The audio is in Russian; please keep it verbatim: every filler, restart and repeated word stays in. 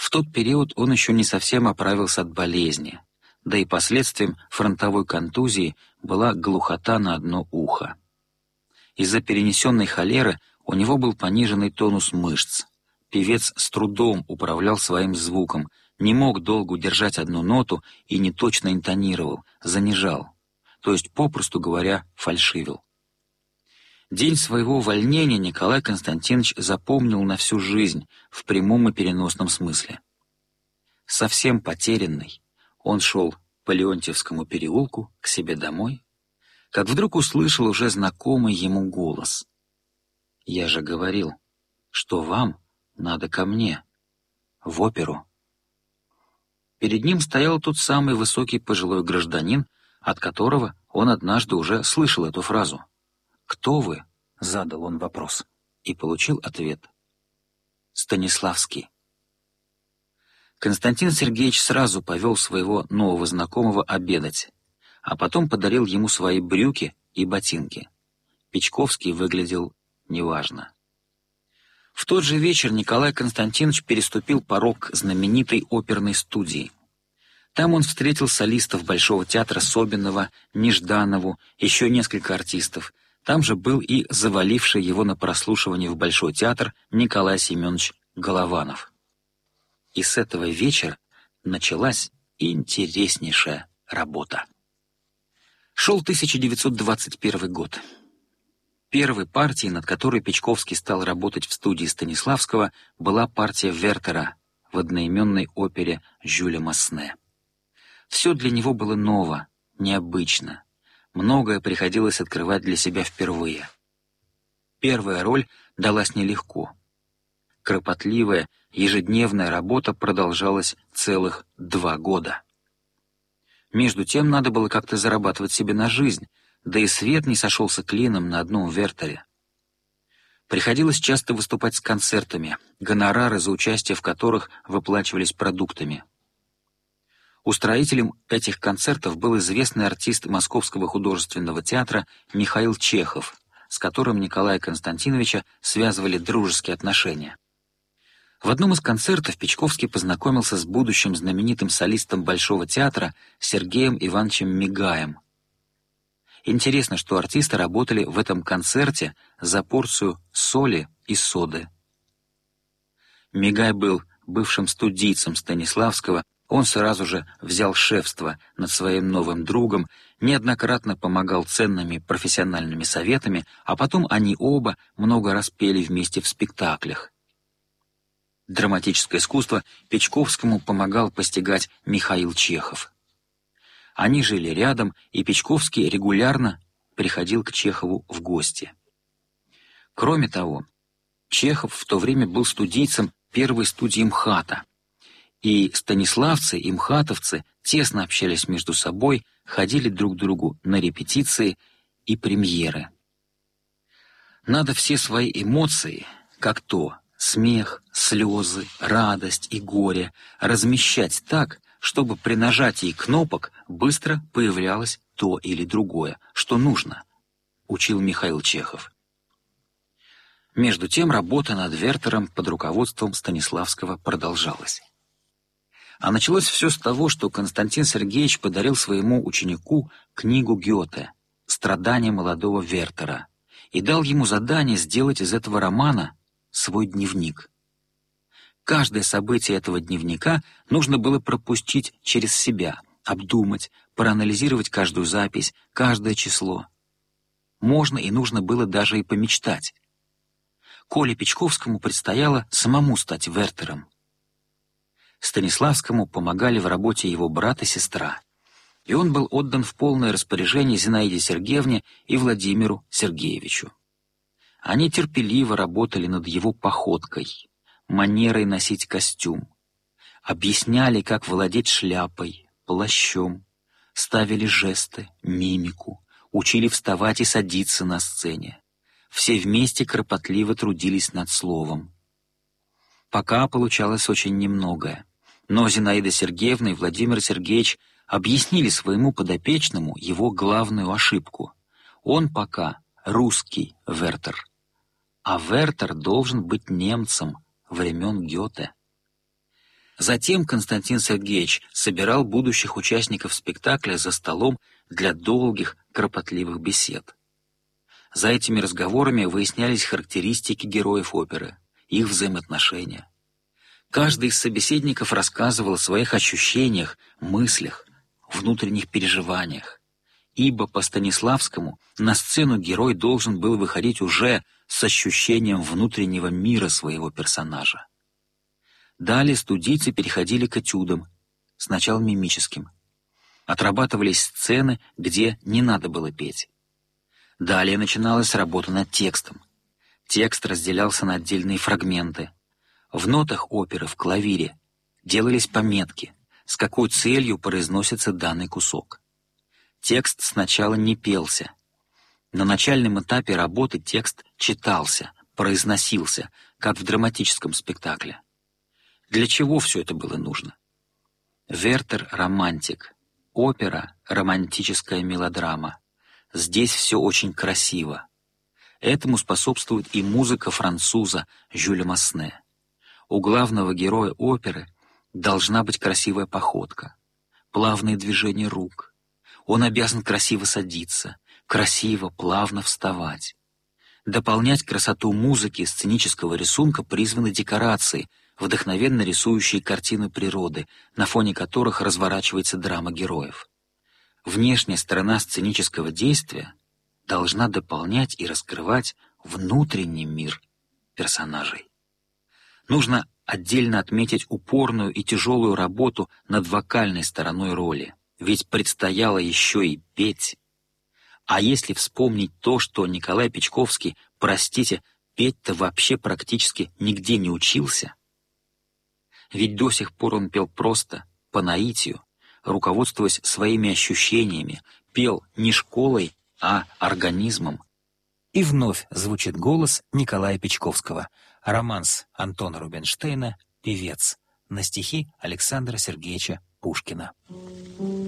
В тот период он еще не совсем оправился от болезни, да и последствием фронтовой контузии была глухота на одно ухо. Из-за перенесенной холеры у него был пониженный тонус мышц. Певец с трудом управлял своим звуком, не мог долго удержать одну ноту и неточно интонировал, занижал, то есть, попросту говоря, фальшивил. День своего увольнения Николай Константинович запомнил на всю жизнь в прямом и переносном смысле. Совсем потерянный, он шел по Леонтьевскому переулку к себе домой, как вдруг услышал уже знакомый ему голос. «Я же говорил, что вам надо ко мне, в оперу». Перед ним стоял тот самый высокий пожилой гражданин, от которого он однажды уже слышал эту фразу. «Кто вы?» — задал он вопрос и получил ответ. «Станиславский». Константин Сергеевич сразу повел своего нового знакомого обедать, а потом подарил ему свои брюки и ботинки. Печковский выглядел неважно. В тот же вечер Николай Константинович переступил порог знаменитой оперной студии. Там он встретил солистов Большого театра Собинова, Нежданову, еще несколько артистов. Там же был и заваливший его на прослушивание в Большой театр Николай Семенович Голованов. И с этого вечера началась интереснейшая работа. Шел тысяча девятьсот двадцать первый год. Первой партией, над которой Печковский стал работать в студии Станиславского, была партия Вертера в одноименной опере Жюля Масне. Все для него было ново, необычно. Многое приходилось открывать для себя впервые. Первая роль далась нелегко. Кропотливая, ежедневная работа продолжалась целых два года. Между тем надо было как-то зарабатывать себе на жизнь, да и свет не сошелся клином на одном Вертере. Приходилось часто выступать с концертами, гонорары за участие в которых выплачивались продуктами. Устроителем этих концертов был известный артист Московского художественного театра Михаил Чехов, с которым Николая Константиновича связывали дружеские отношения. В одном из концертов Печковский познакомился с будущим знаменитым солистом Большого театра Сергеем Ивановичем Мигаем. Интересно, что артисты работали в этом концерте за порцию соли и соды. Мигай был бывшим студийцем Станиславского, он сразу же взял шефство над своим новым другом, неоднократно помогал ценными профессиональными советами, а потом они оба много раз пели вместе в спектаклях. Драматическое искусство Печковскому помогал постигать Михаил Чехов. Они жили рядом, и Печковский регулярно приходил к Чехову в гости. Кроме того, Чехов в то время был студийцем первой студии МХАТа, и станиславцы и мхатовцы тесно общались между собой, ходили друг к другу на репетиции и премьеры. Надо все свои эмоции, как то смех, слезы, радость и горе, размещать так, чтобы при нажатии кнопок быстро появлялось то или другое, что нужно, учил Михаил Чехов. Между тем работа над Вертером под руководством Станиславского продолжалась. А началось все с того, что Константин Сергеевич подарил своему ученику книгу Гёте «Страдания молодого Вертера» и дал ему задание сделать из этого романа свой дневник. Каждое событие этого дневника нужно было пропустить через себя, обдумать, проанализировать каждую запись, каждое число. Можно и нужно было даже и помечтать. Коле Печковскому предстояло самому стать Вертером. Станиславскому помогали в работе его брат и сестра, и он был отдан в полное распоряжение Зинаиде Сергеевне и Владимиру Сергеевичу. Они терпеливо работали над его походкой, манерой носить костюм, объясняли, как владеть шляпой, плащом, ставили жесты, мимику, учили вставать и садиться на сцене. Все вместе кропотливо трудились над словом. Пока получалось очень немногое, но Зинаида Сергеевна и Владимир Сергеевич объяснили своему подопечному его главную ошибку. Он пока русский Вертер, а Вертер должен быть немцем времен Гёте. Затем Константин Сергеевич собирал будущих участников спектакля за столом для долгих, кропотливых бесед. За этими разговорами выяснялись характеристики героев оперы, их взаимоотношения. Каждый из собеседников рассказывал о своих ощущениях, мыслях, внутренних переживаниях, ибо по Станиславскому на сцену герой должен был выходить уже с ощущением внутреннего мира своего персонажа. Далее студийцы переходили к этюдам, сначала мимическим. Отрабатывались сцены, где не надо было петь. Далее начиналась работа над текстом. Текст разделялся на отдельные фрагменты. В нотах оперы, в клавире, делались пометки, с какой целью произносится данный кусок. Текст сначала не пелся. На начальном этапе работы текст читался, произносился, как в драматическом спектакле. Для чего все это было нужно? Вертер — романтик, опера — романтическая мелодрама. Здесь все очень красиво. Этому способствует и музыка француза Жюля Масне. У главного героя оперы должна быть красивая походка, плавные движения рук. Он обязан красиво садиться, красиво, плавно вставать. Дополнять красоту музыки и сценического рисунка призваны декорации, вдохновенно рисующие картины природы, на фоне которых разворачивается драма героев. Внешняя сторона сценического действия должна дополнять и раскрывать внутренний мир персонажей. Нужно отдельно отметить упорную и тяжелую работу над вокальной стороной роли, ведь предстояло еще и петь. А если вспомнить то, что Николай Печковский, простите, петь-то вообще практически нигде не учился, ведь до сих пор он пел просто, по наитию, руководствуясь своими ощущениями, пел не школой, а организмом. И вновь звучит голос Николая Печковского. Романс Антона Рубинштейна «Певец» на стихи Александра Сергеевича Пушкина.